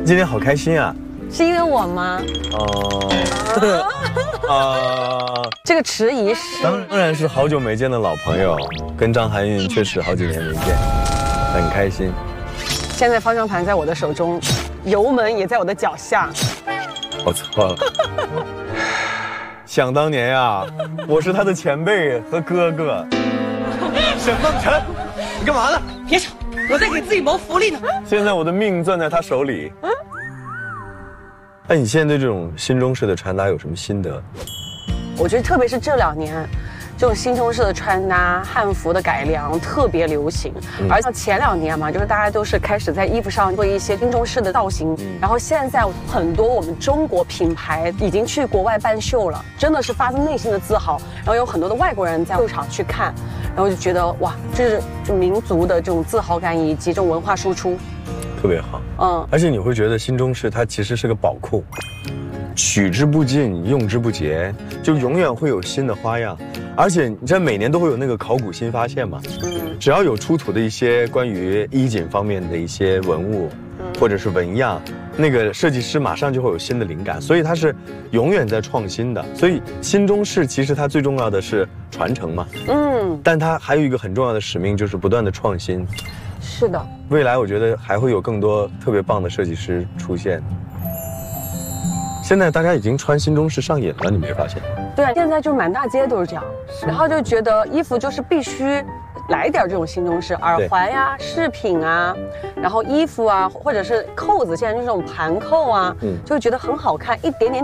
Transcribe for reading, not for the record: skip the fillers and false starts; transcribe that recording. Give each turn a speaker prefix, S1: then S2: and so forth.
S1: 今天好开心啊！
S2: 是因为我吗？这个迟疑是
S1: 当然是好久没见的老朋友，跟张含韵确实好几年没见，很开心。
S2: 现在方向盘在我的手中，油门也在我的脚下。
S1: 我错了。想当年呀，我是他的前辈和哥哥。沈梦辰，你干嘛呢？
S3: 别吵，我在给自己谋福利呢。
S1: 现在我的命攥在他手里。那你现在对这种新中式的穿搭有什么心得？
S2: 我觉得特别是这2年，这种新中式的穿搭、汉服的改良特别流行。而像前2年嘛，就是大家都是开始在衣服上做一些新中式的造型。然后现在很多我们中国品牌已经去国外办秀了，真的是发自内心的自豪。然后有很多的外国人在秀场去看，然后就觉得哇，这是民族的这种自豪感以及这种文化输出。
S1: 特别好，而且你会觉得新中式它其实是个宝库，取之不尽，用之不竭，就永远会有新的花样。而且你知道每年都会有那个考古新发现嘛，只要有出土的一些关于衣锦方面的一些文物，或者是纹样，那个设计师马上就会有新的灵感，所以它是永远在创新的。所以新中式其实它最重要的是传承嘛，但它还有一个很重要的使命，就是不断的创新。
S2: 是的，
S1: 未来我觉得还会有更多特别棒的设计师出现。现在大家已经穿新中式上瘾了，你没发现？
S2: 对啊，现在就满大街都是这样，然后就觉得衣服就是必须来点这种新中式，耳环呀、饰品啊，然后衣服啊，或者是扣子，现在就是这种盘扣啊，就觉得很好看，一点点